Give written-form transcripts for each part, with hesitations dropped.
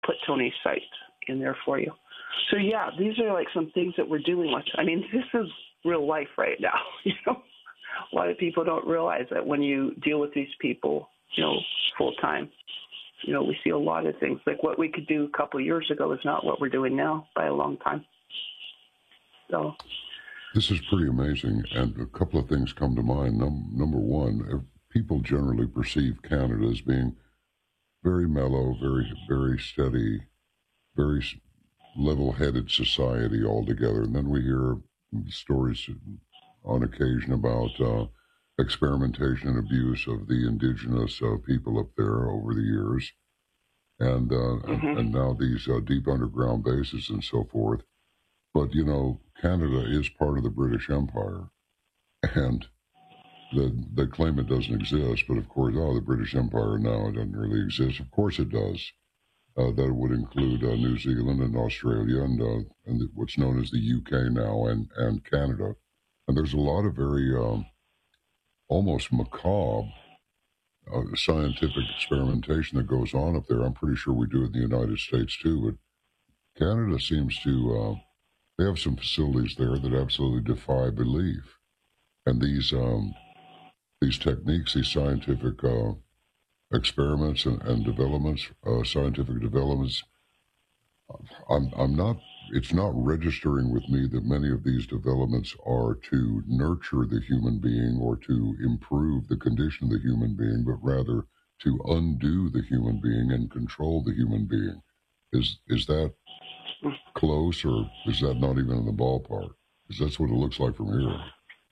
put Tony's site in there for you. So yeah, these are like some things that we're dealing with. I mean, this is real life right now. A lot of people don't realize that when you deal with these people, full time, we see a lot of things. Like what we could do a couple of years ago is not what we're doing now by a long time. So this is pretty amazing, and a couple of things come to mind. Number one, people generally perceive Canada as being very mellow, very, very steady, very level-headed society altogether. And then we hear stories on occasion about experimentation and abuse of the indigenous people up there over the years, and now these deep underground bases and so forth. But, Canada is part of the British Empire, and they claim it doesn't exist, but of course, the British Empire now doesn't really exist. Of course it does. That would include New Zealand and Australia and what's known as the UK now and Canada. And there's a lot of very almost macabre scientific experimentation that goes on up there. I'm pretty sure we do it in the United States too, but Canada seems to, they have some facilities there that absolutely defy belief. And these techniques, these scientific experiments and developments, scientific developments, it's not registering with me that many of these developments are to nurture the human being or to improve the condition of the human being, but rather to undo the human being and control the human being. Is that close, or is that not even in the ballpark? Because that's what it looks like from here.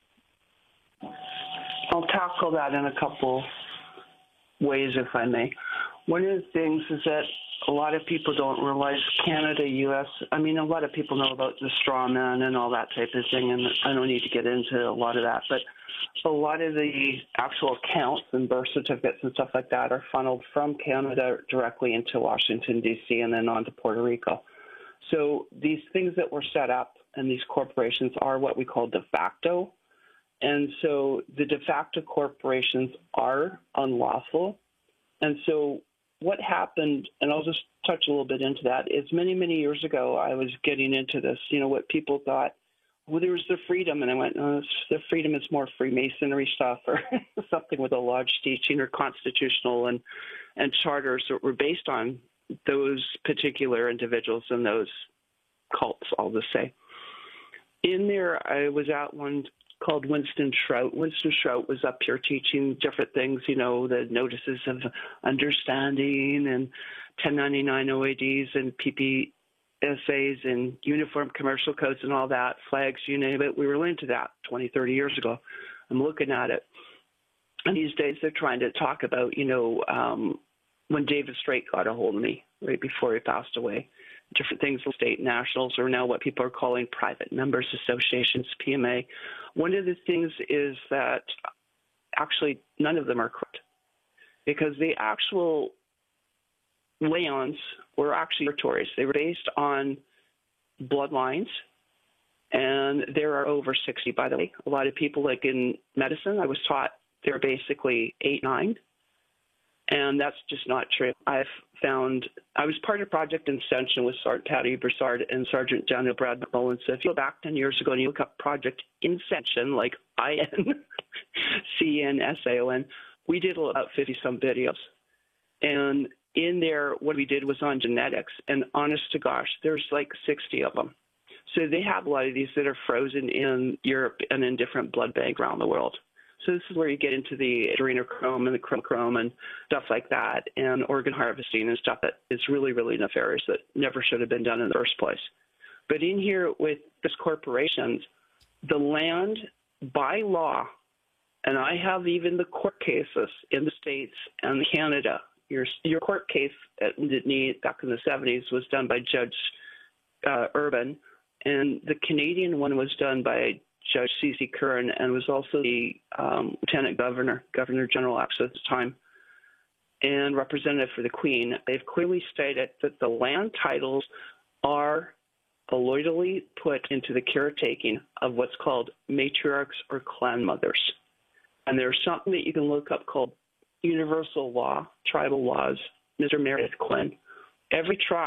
I'll tackle that in a couple ways, if I may. One of the things is that a lot of people don't realize Canada, U.S., a lot of people know about the straw man and all that type of thing, and I don't need to get into a lot of that, but a lot of the actual accounts and birth certificates and stuff like that are funneled from Canada directly into Washington, D.C., and then on to Puerto Rico. So these things that were set up and these corporations are what we call de facto. And so the de facto corporations are unlawful. And so what happened, and I'll just touch a little bit into that, is many, many years ago I was getting into this, what people thought, well, there was the freedom. And I went, no, the freedom is more Freemasonry stuff or something with a lodge teaching or constitutional and charters that were based on those particular individuals and those cults, I'll just say. In there, I was at one called Winston Shrout. Winston Shrout was up here teaching different things, the notices of understanding and 1099 OADs and PPSAs and uniform commercial codes and all that, flags, you name it. We were into that 20, 30 years ago. I'm looking at it. And these days they're trying to talk about, when David Straight got a hold of me right before he passed away. Different things, state nationals, or now what people are calling private members associations, PMA. One of the things is that actually none of them are correct because the actual lands were actually territories. They were based on bloodlines, and there are over 60, by the way. A lot of people, like in medicine, I was taught they're basically 8, 9. And that's just not true. I was part of Project Ascension with Sergeant Patty Broussard and Sergeant Daniel Brad McMullen. So if you go back 10 years ago and you look up Project Ascension, like INCNSAON, we did about 50-some videos. And in there, what we did was on genetics. And honest to gosh, there's like 60 of them. So they have a lot of these that are frozen in Europe and in different blood banks around the world. So this is where you get into the adrenochrome and the chrome and stuff like that, and organ harvesting and stuff that is really, really nefarious that never should have been done in the first place. But in here with this corporations, the land by law, and I have even the court cases in the States and Canada. Your court case at Nittany back in the 70s was done by Judge Urban, and the Canadian one was done by Judge C.C. Curran, and was also the Lieutenant Governor, Governor General at the time, and representative for the Queen. They've clearly stated that the land titles are loyally put into the caretaking of what's called matriarchs or clan mothers. And there's something that you can look up called Universal Law, Tribal Laws, Mr. Meredith Quinn, every tribe